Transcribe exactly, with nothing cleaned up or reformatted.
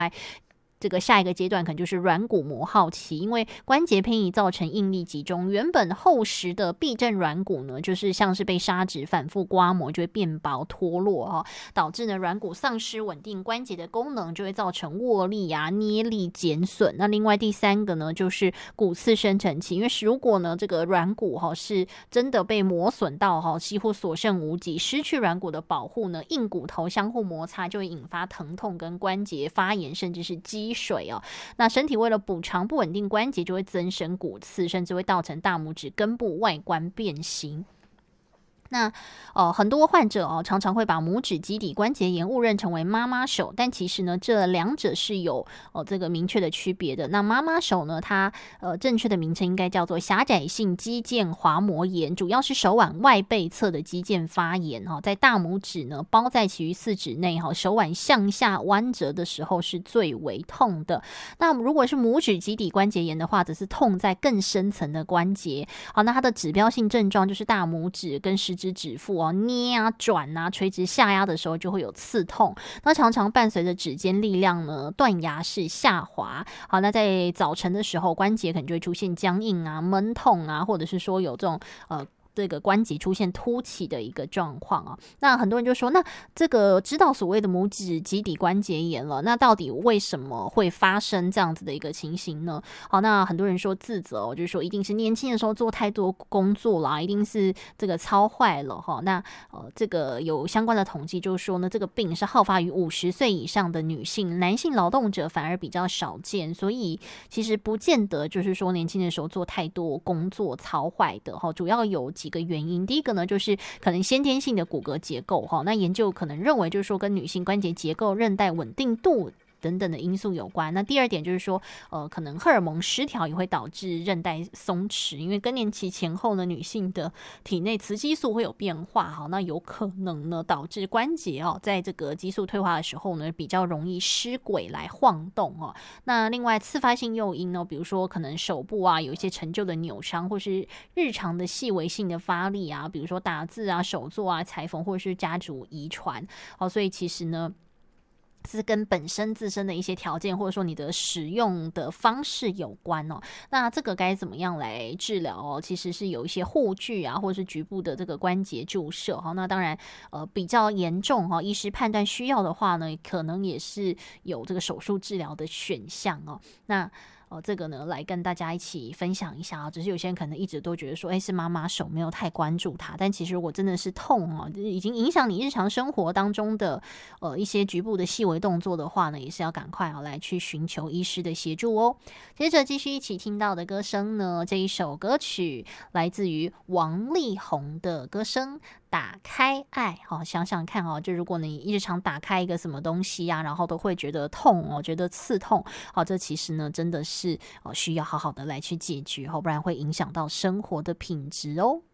这个下一个阶段可能就是软骨磨耗期，因为关节偏移造成应力集中，原本厚实的避震软骨呢，就是像是被砂纸反复刮磨就会变薄脱落哦，导致呢软骨丧失稳定关节的功能，就会造成握力啊、捏力减损。那另外第三个呢，就是骨刺生成期，因为如果呢这个软骨哈、哦、是真的被磨损到哈、哦，几乎所剩无几，失去软骨的保护呢，硬骨头相互摩擦就会引发疼痛跟关节发炎，甚至是积水哦，那身体为了补偿不稳定关节，就会增生骨刺，甚至会造成大拇指根部外观变形。那呃，很多患者哦，常常会把拇指基底关节炎误认成为妈妈手，但其实呢，这两者是有呃这个明确的区别的。那妈妈手呢，它呃正确的名称应该叫做狭窄性肌腱滑膜炎，主要是手腕外背侧的肌腱发炎哈、哦，在大拇指呢包在其余四指内哈、哦，手腕向下弯折的时候是最为痛的。那如果是拇指基底关节炎的话，则是痛在更深层的关节。好，那它的指标性症状就是大拇指跟食指指腹哦捏啊转啊垂直下压的时候就会有刺痛，那常常伴随着指尖力量呢断崖式下滑。好，那在早晨的时候关节可能就会出现僵硬啊闷痛啊，或者是说有这种呃这个关节出现凸起的一个状况啊，那很多人就说，那这个知道所谓的拇指基底关节炎了，那到底为什么会发生这样子的一个情形呢？好，那很多人说自责哦，就是说一定是年轻的时候做太多工作啦，一定是这个操坏了哈。那呃，这个有相关的统计就是说呢，这个病是好发于五十岁以上的女性，男性劳动者反而比较少见，所以其实不见得就是说年轻的时候做太多工作操坏的哈，主要有几个原因。第一个呢，就是可能先天性的骨骼结构哈，那研究可能认为就是说跟女性关节结构、韧带稳定度等等的因素有关。那第二点就是说，呃，可能荷尔蒙失调也会导致韧带松弛，因为更年期前后呢，女性的体内雌激素会有变化，好，那有可能呢导致关节哦，在这个激素退化的时候呢，比较容易失轨来晃动哦。那另外次发性诱因呢，比如说可能手部啊有一些陈旧的扭伤，或是日常的细微性的发力啊，比如说打字啊、手作啊、裁缝，或者是家族遗传，好，所以其实呢。是跟本身自身的一些条件，或者说你的使用的方式有关哦。那这个该怎么样来治疗哦？其实是有一些护具啊，或者是局部的这个关节注射哈。那当然，呃，比较严重哈，医师判断需要的话呢，可能也是有这个手术治疗的选项哦。那哦，这个呢，来跟大家一起分享一下啊。只是有些人可能一直都觉得说，哎，是妈妈手，没有太关注它。但其实如果真的是痛哦，已经影响你日常生活当中的呃一些局部的细微动作的话呢，也是要赶快啊来去寻求医师的协助哦。接着继续一起听到的歌声呢，这一首歌曲来自于王力宏的歌声。打开爱，好，想想看哦，就如果你日常打开一个什么东西啊，然后都会觉得痛哦，觉得刺痛，好，这其实呢真的是需要好好的来去解决，不然会影响到生活的品质哦。